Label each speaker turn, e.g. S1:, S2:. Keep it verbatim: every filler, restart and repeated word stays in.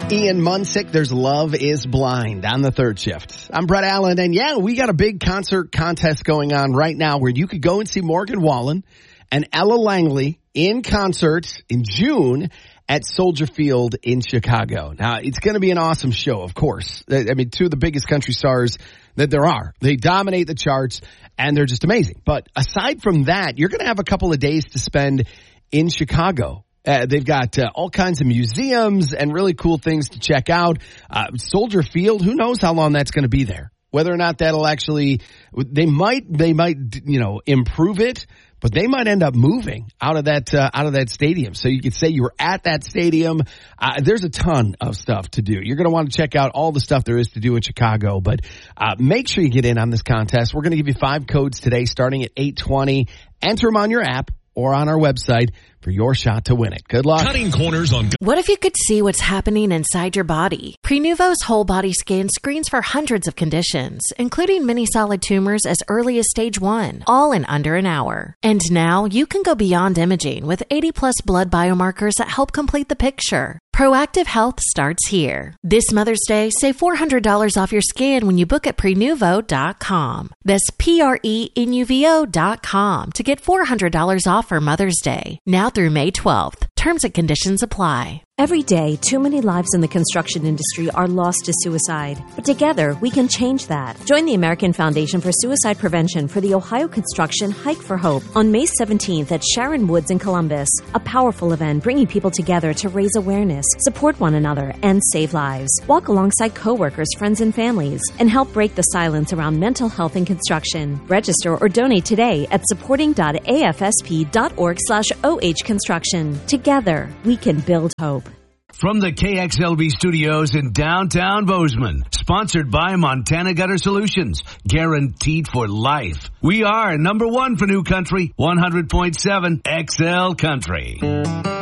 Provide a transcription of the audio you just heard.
S1: Ian Munsick, there's Love is Blind on the third shift. I'm Brett Allen, and yeah, we got a big concert contest going on right now where you could go and see Morgan Wallen and Ella Langley in concert in June at Soldier Field in Chicago. Now, it's going to be an awesome show, of course. I mean, two of the biggest country stars that there are. They dominate the charts, and they're just amazing. But aside from that, you're going to have a couple of days to spend in Chicago. Uh, they've got uh, all kinds of museums and really cool things to check out. Uh, Soldier Field, who knows how long that's going to be there? Whether or not that'll actually, they might, they might, you know, improve it, but they might end up moving out of that, uh, out of that stadium. So you could say you were at that stadium. Uh, there's a ton of stuff to do. You're going to want to check out all the stuff there is to do in Chicago, but uh, make sure you get in on this contest. We're going to give you five codes today starting at eight twenty. Enter them on your app or on our website for your shot to win it. Good luck.
S2: Cutting corners on.
S3: What if you could see what's happening inside your body? Prenuvo's whole body scan screens for hundreds of conditions, including many solid tumors as early as stage one, all in under an hour. And now you can go beyond imaging with eighty plus blood biomarkers that help complete the picture. Proactive health starts here. This Mother's Day, save four hundred dollars off your scan when you book at prenuvo dot com. That's P R E N U V O dot com to get four hundred dollars off for Mother's Day. Now through May twelfth. Terms and conditions apply.
S4: Every day, too many lives in the construction industry are lost to suicide. But together, we can change that. Join the American Foundation for Suicide Prevention for the Ohio Construction Hike for Hope on May seventeenth at Sharon Woods in Columbus. A powerful event bringing people together to raise awareness, support one another, and save lives. Walk alongside coworkers, friends, and families, and help break the silence around mental health in construction. Register or donate today at supporting dot A F S P dot org slash O H construction. Together, we can build hope.
S5: From the K X L V studios in downtown Bozeman, sponsored by Montana Gutter Solutions, guaranteed for life. We are number one for new country, one hundred point seven X L Country.